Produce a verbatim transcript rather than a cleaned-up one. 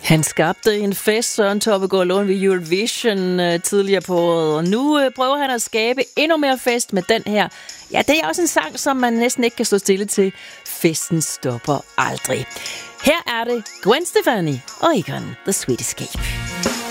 Han skabte en fest, Søren Toppegaard Lund, ved Eurovision øh, tidligere på året, og nu øh, prøver han at skabe endnu mere fest med den her. Ja, det er også en sang, som man næsten ikke kan stå stille til. Festen stopper aldrig. Her er det Gwen Stefani og Egon, The Sweet Escape.